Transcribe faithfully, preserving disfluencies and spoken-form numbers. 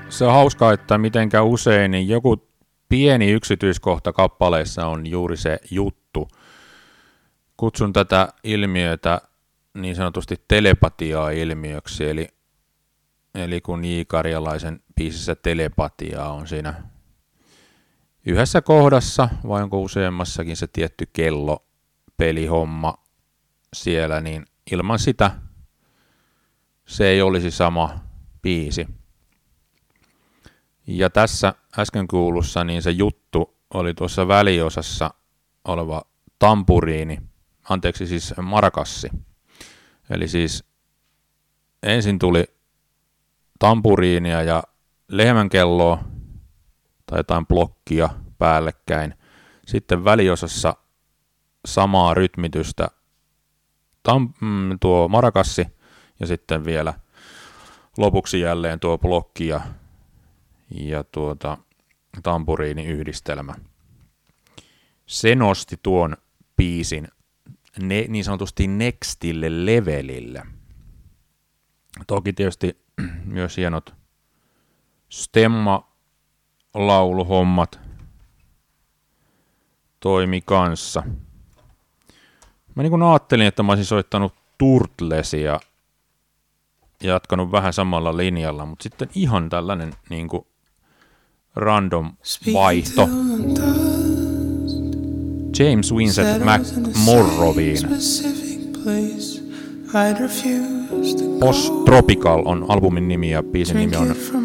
se on hauskaa, että mitenkä usein niin joku pieni yksityiskohta kappaleissa on juuri se juttu. Kutsun tätä ilmiötä niin sanotusti telepatiaa-ilmiöksi, eli, eli kun J. Karjalaisen biisissä Telepatiaa on siinä yhdessä kohdassa, vai onko useammassakin se tietty kello, pelihomma siellä, niin ilman sitä se ei olisi sama biisi. Ja tässä äsken kuulussa niin se juttu oli tuossa väliosassa oleva tampuriini, anteeksi siis marakassi. Eli siis ensin tuli tampuriinia ja lehmänkelloa tai jotain blokkia päällekkäin. Sitten väliosassa samaa rytmitystä tam, mm, tuo marakassi ja sitten vielä lopuksi jälleen tuo blokki ja, ja tuota, tampuriini-yhdistelmä. Se nosti tuon biisin ne, niin sanotusti nextille levelille. Toki tietysti myös hienot stemma-lauluhommat toimi kanssa. Mä niin kuin ajattelin, että mä olisin soittanut Turtlesia ja jatkanut vähän samalla linjalla, mutta sitten ihan tällainen niin kuin random vaihto James Vincent McMorrowiin. Post Tropical on albumin nimi ja biisin nimi on